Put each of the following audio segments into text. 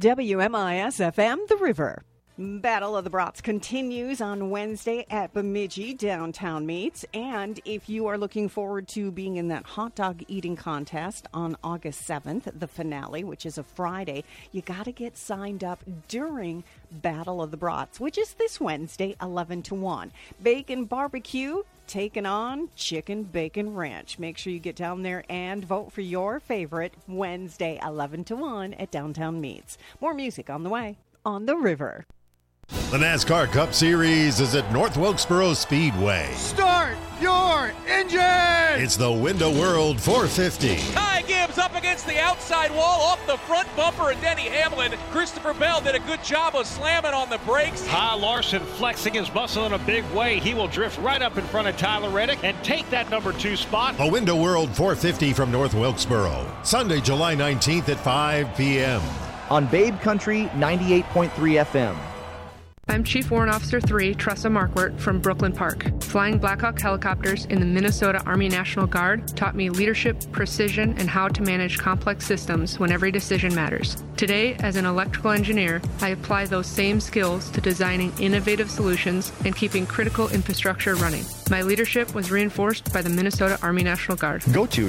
WMIS-FM, The River. Battle of the Brats continues on Wednesday at Bemidji Downtown Meats. And if you are looking forward to being in that hot dog eating contest on August 7th, the finale, which is a Friday, you got to get signed up during Battle of the Brats, which is this Wednesday, 11 to 1. Bacon barbecue taking on Chicken Bacon Ranch. Make sure you get down there and vote for your favorite Wednesday, 11 to 1 at Downtown Meats. More music on the way on The River. The NASCAR Cup Series is at North Wilkesboro Speedway. Start your engine! It's the Window World 450. Ty Gibbs up against the outside wall, off the front bumper, and Denny Hamlin. Christopher Bell did a good job of slamming on the brakes. Kyle Larson flexing his muscle in a big way. He will drift right up in front of Tyler Reddick and take that number 2 spot. The Window World 450 from North Wilkesboro. Sunday, July 19th at 5 p.m. on Babe Country 98.3 FM. I'm Chief Warrant Officer 3, Tressa Markwart from Brooklyn Park. Flying Black Hawk helicopters in the Minnesota Army National Guard taught me leadership, precision, and how to manage complex systems when every decision matters. Today, as an electrical engineer, I apply those same skills to designing innovative solutions and keeping critical infrastructure running. My leadership was reinforced by the Minnesota Army National Guard. Go to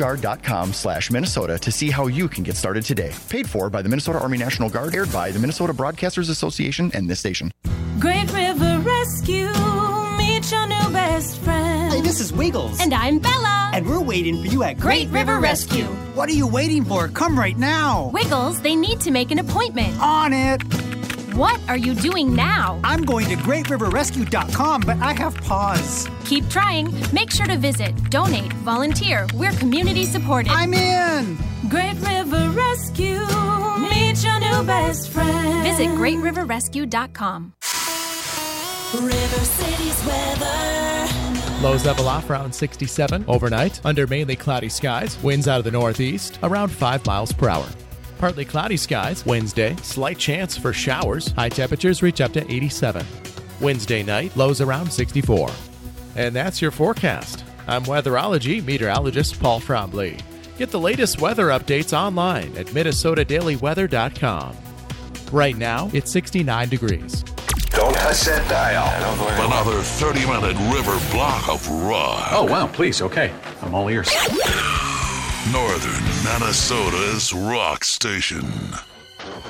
nationalguard.com/Minnesota to see how you can get started today. Paid for by the Minnesota Army National Guard, aired by the Minnesota Broadcasters Association and this station. Great River Rescue, meet your new best friend. Hey, this is Wiggles. And I'm Bella. And we're waiting for you at Great River Rescue. What are you waiting for? Come right now. Wiggles, they need to make an appointment. On it. What are you doing now? I'm going to greatriverrescue.com, but I have pause. Keep trying. Make sure to visit, donate, volunteer. We're community supported. I'm in. Great River Rescue, meet your new best friend. Visit greatriverrescue.com. River City's weather. Lows level off around 67 overnight, under mainly cloudy skies. Winds out of the northeast, around 5 miles per hour. Partly cloudy skies. Wednesday, slight chance for showers. High temperatures reach up to 87. Wednesday night, lows around 64. And that's your forecast. I'm weatherology meteorologist Paul Trombley. Get the latest weather updates online at minnesotadailyweather.com. Right now, it's 69 degrees. Don't touch that dial. Another 30-minute river block of rock. Oh, wow, please, okay. I'm all ears. Northern Minnesota's rock station.